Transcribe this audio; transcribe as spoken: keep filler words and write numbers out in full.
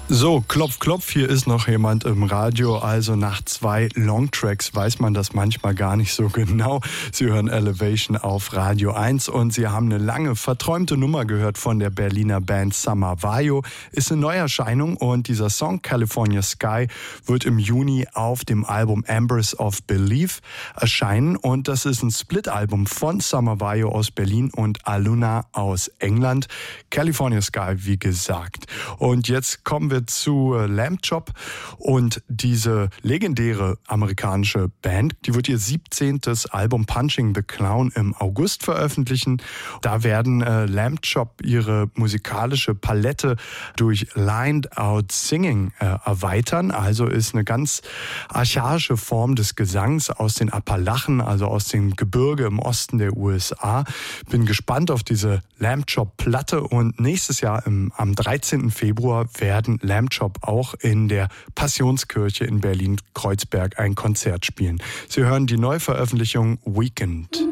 So, klopf, klopf, hier ist noch jemand im Radio. Also nach zwei Longtracks weiß man das manchmal gar nicht so genau. Sie hören Elevation auf Radio eins und Sie haben eine lange, verträumte Nummer gehört von der Berliner Band Summer Vajo. Ist eine Neuerscheinung und dieser Song California Sky wird im Juni auf dem Album Embers of Belief erscheinen. Und das ist ein Split-Album von Summer Vajo aus Berlin und Aluna aus England. California Sky, wie gesagt. Und jetzt kommen wir zu Lamb Chop und diese legendäre amerikanische Band, die wird ihr siebzehntes Album Punching the Clown im August veröffentlichen. Da werden äh, Lamb Chop ihre musikalische Palette durch Lined Out Singing äh, erweitern. Also ist eine ganz archaische Form des Gesangs aus den Appalachen, also aus dem Gebirge im Osten der U S A. Bin gespannt auf diese Lamb Chop Platte und nächstes Jahr im, am dreizehnten Februar werden Lamb Chop auch in der Passionskirche in Berlin-Kreuzberg ein Konzert spielen. Sie hören die Neuveröffentlichung Weekend.